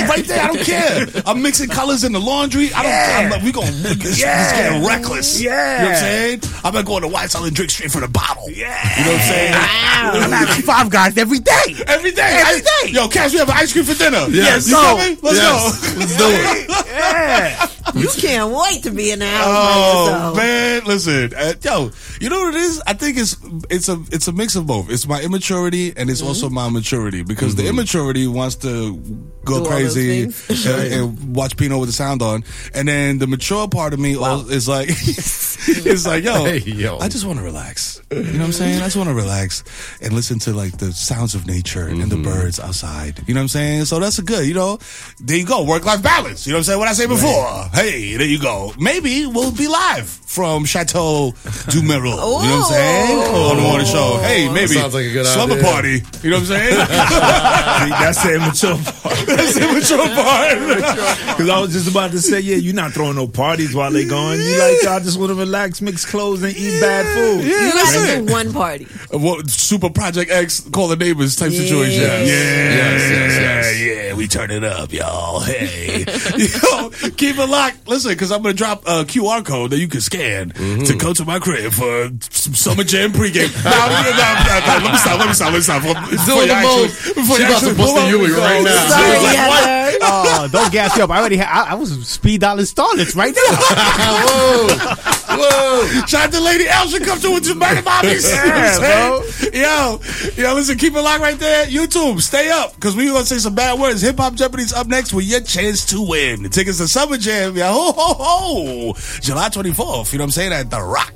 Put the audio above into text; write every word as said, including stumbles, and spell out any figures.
right there. I don't care. I'm mixing colors in the laundry. I don't. Yeah. I'm like, we gonna we just, Yeah. just getting reckless. Yeah. You know what I'm saying? I'm not going to White House and drink straight from the bottle. Yeah. You know what I'm saying? I'm having Five Guys every day. Every day. Every I- day. Yo, Cash, we have ice cream for dinner. Yes, You so- coming? Let's Yes. go. Let's do it. Yeah. You can't wait to be in the house by Oh yourself. man, listen, uh, yo, you know what it is? I think it's it's a it's a mix of both. It's my immaturity and it's also my maturity because the immaturity wants to go Do all crazy those and, and watch Pino with the sound on, and then the mature part of me al- is like, it's like, yo, Hey, yo. I just want to relax. You know what I'm saying? I just want to relax and listen to like the sounds of nature and the birds outside. You know what I'm saying? So that's a good, you know. There you go, work life balance. You know what I'm saying? What I say before. Hey, there you go. Maybe we'll be live from Chateau du Merle. You know what I'm saying? On the morning show. Hey, maybe Sounds like a good slumber idea. party. You know what I'm saying? That's the immature part. That's the immature part. Because I was just about to say, yeah, you're not throwing no parties while they going. You like, I just want to relax, mix clothes, and eat bad food. Yeah, You that's like to it. do one party. What, Super Project X, call the neighbors type Yeah. situation. Yes. Yeah, Yes, yes, yes. yeah, we turn it up, y'all. Hey, yo, keep it locked. Listen, because I'm gonna drop a Q R code that you can scan to go to my crib for some Summer Jam pregame. no, no, no, no, no, let me stop. Let me stop. Let me stop. Before Doing you the actually- most. before She you about to actually bust pull a up. Huey right now. Sorry, Like, Heather. Oh, don't gas you up. I already had, I, I was speed dialing Starlets right now. Whoa. Whoa. Shout out to Lady L. She come through with some murder bobbies. Yeah, Yo, yo, listen, keep it locked right there. YouTube, stay up, because we going to say some bad words. Hip Hop Jeopardy's up next with your chance to win. The tickets to Summer Jam, yo, ho, ho, ho. July twenty-fourth, you know what I'm saying, at The Rock.